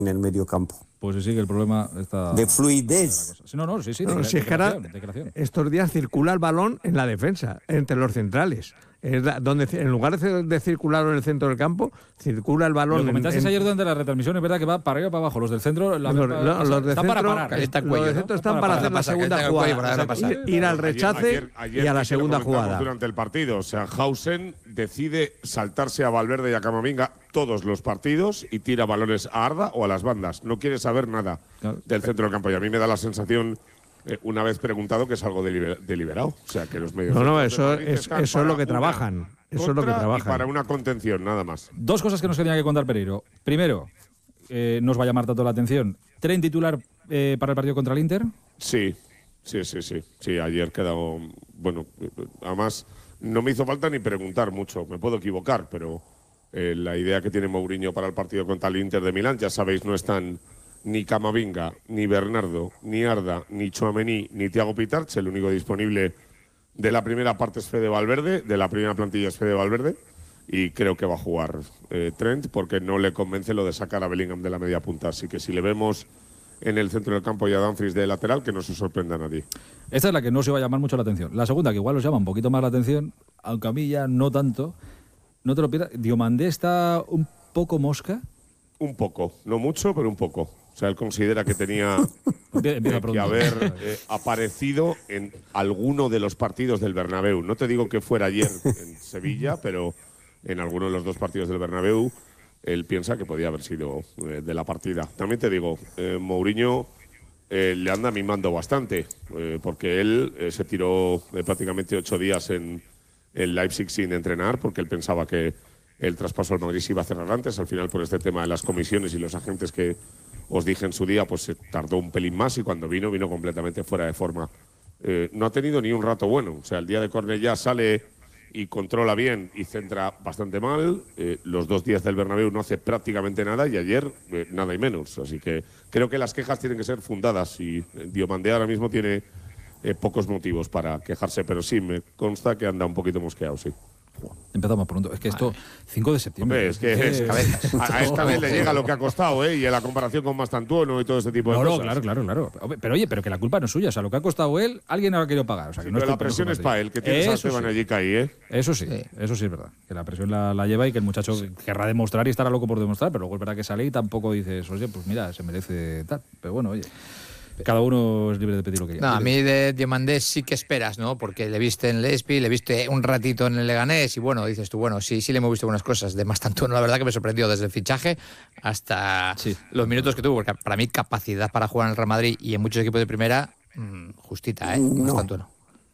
en el medio campo. Pues sí que el problema está... De fluidez. Sí, sí. No, si es que ahora, estos días circula el balón en la defensa, entre los centrales. Donde en lugar de circular en el centro del campo, circula el balón. Lo comentasteis ayer durante la retransmisión, es verdad que va para arriba y para abajo. Los del centro los de están para parar. Los de centro están para hacer la segunda jugada. Ir al rechace y a la segunda jugada. Durante el partido, o sea, Hausen decide saltarse a Valverde y a Camavinga todos los partidos y tira balones a Arda o a las bandas. No quiere saber nada del centro del campo. Y a mí me da la sensación, una vez preguntado, que es algo deliberado. O sea, que los medios... eso es lo que trabajan. Eso es lo que trabajan. Y para una contención, nada más. Dos cosas que nos tenía que contar Pereiro. Primero, nos va a llamar tanto la atención. ¿Tren titular para el partido contra el Inter? Sí. Sí, ayer quedó... Bueno, además, no me hizo falta ni preguntar mucho. Me puedo equivocar, pero la idea que tiene Mourinho para el partido contra el Inter de Milán, ya sabéis, no están ni Camavinga, ni Bernardo, ni Arda, ni Tchouaméni, ni Thiago Pitarch. El único disponible de la primera parte es Fede Valverde, de la primera plantilla es Fede Valverde, y creo que va a jugar Trent, porque no le convence lo de sacar a Bellingham de la media punta. Así que si le vemos en el centro del campo y a Dumfries de lateral, que no se sorprenda a nadie. Esta es la que no se va a llamar mucho la atención. La segunda, que igual os llama un poquito más la atención, aunque a mí ya no tanto, no te lo pierdas. Diomandé está un poco mosca. Un poco, no mucho, pero un poco. O sea, él considera que tenía que haber aparecido en alguno de los partidos del Bernabéu. No te digo que fuera ayer en Sevilla, pero en alguno de los dos partidos del Bernabéu él piensa que podía haber sido de la partida. También te digo, Mourinho le anda mimando bastante, porque él se tiró prácticamente 8 días en Leipzig sin entrenar, porque él pensaba que el traspaso al Madrid se iba a cerrar antes. Al final, por este tema de las comisiones y los agentes que os dije en su día, pues se tardó un pelín más, y cuando vino completamente fuera de forma. No ha tenido ni un rato bueno. O sea, el día de Cornellá sale y controla bien y centra bastante mal. Los 2 días del Bernabéu no hace prácticamente nada, y ayer nada y menos. Así que creo que las quejas tienen que ser fundadas, y Diomandé ahora mismo tiene pocos motivos para quejarse, pero sí me consta que anda un poquito mosqueado, sí. Empezamos pronto. Es que esto, 5 de septiembre. Hombre, a esta vez le llega lo que ha costado, y en la comparación con Mastantuono y todo este tipo de cosas. Claro. Pero oye, pero que la culpa no es suya. O sea, lo que ha costado él, alguien ha querido pagar. O sea, que no pero la presión es para él, que tiene esa Esteban allí caí, Eso sí es verdad. Que la presión la lleva, y que el muchacho querrá demostrar y estará loco por demostrar, pero luego es verdad que sale y tampoco dices, oye, pues mira, se merece tal. Pero bueno, oye, cada uno es libre de pedir lo que quiera. No, a mí de Diomandé sí que esperas, ¿no? Porque le viste en Lespi, le viste un ratito en el Leganés, y bueno, dices tú, bueno, sí le hemos visto algunas cosas. De Mastantuono, la verdad que me sorprendió desde el fichaje hasta los minutos que tuvo, porque para mí capacidad para jugar en el Real Madrid y en muchos equipos de primera, justita, Mastantuono.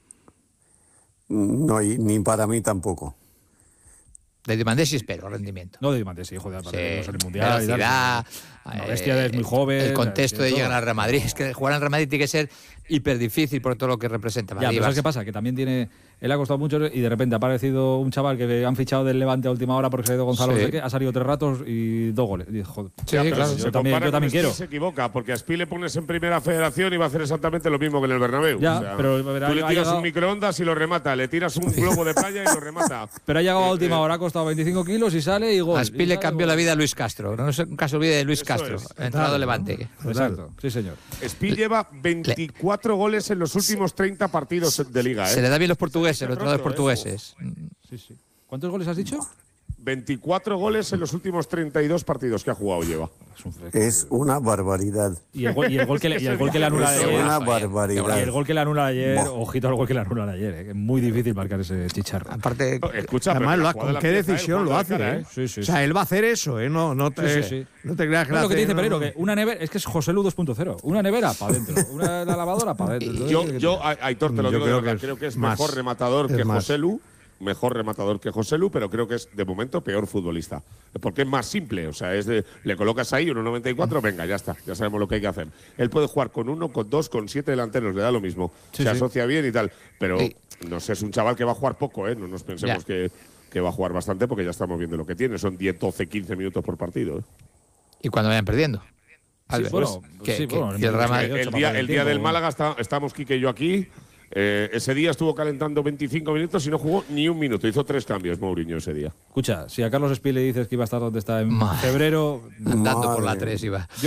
No, y ni para mí tampoco. De Diomandé sí espero rendimiento. No, de Diomandé sí, joder, para el Mundial. Velocidad, bestia, es muy joven. El contexto de llegar al Real Madrid. Es que jugar en Real Madrid tiene que ser hiper difícil por todo lo que representa. Ya, pero ¿sabes qué pasa? Que también tiene... Él ha costado mucho, y de repente ha aparecido un chaval que han fichado del Levante a última hora porque se ha ido Gonzalo Seque, ha salido 3 ratos y 2 goles. Y, joder, claro. Yo también quiero. Se equivoca, porque a Espí le pones en primera federación y va a hacer exactamente lo mismo que en el Bernabéu. Ya, o sea, pero tú le tiras un microondas y lo remata, le tiras un globo de playa y lo remata. Pero ha llegado a última hora, ha costado 25 kilos y sale y gol. A Espí le cambió la vida a Luis Castro. No es un caso olvide de Luis Castro, entrenador de Levante. Exacto, sí señor. Espí lleva 24 goles en los últimos 30 partidos de Liga. Se le da bien los portugueses, los entrenadores portugueses. Sí. ¿Cuántos goles has dicho? 24 goles en los últimos 32 partidos que ha jugado lleva. Es una barbaridad. Y el gol que le anula ayer. Es una barbaridad. Y el gol que le anula ayer, ojito al gol que le anula ayer. Es muy difícil marcar ese chicharro. Aparte, escucha, además, ¿con qué decisión lo hace? Sí. O sea, él va a hacer eso, No te creas que lo que te dice Pereiro, que una nevera, es que es José Lu 2.0. Una nevera para adentro, una lavadora para adentro. Yo Aitor, te lo digo, creo que es mejor rematador que José Lu. Mejor rematador que José Lu, pero creo que es de momento peor futbolista. Porque es más simple, o sea, le colocas ahí 1,94, venga, ya está, ya sabemos lo que hay que hacer. Él puede jugar con 1, con 2, con 7 delanteros, le da lo mismo. Se asocia bien y tal, pero no sé, es un chaval que va a jugar poco, no nos pensemos que va a jugar bastante, porque ya estamos viendo lo que tiene, son 10, 12, 15 minutos por partido. Y cuando vayan perdiendo. El día del Málaga estábamos Quique y yo aquí, Ese día estuvo calentando 25 minutos y no jugó ni un minuto. Hizo 3 cambios Mourinho ese día. Escucha, si a Carlos Espí le dices que iba a estar donde está en febrero… Andando por la 3 iba.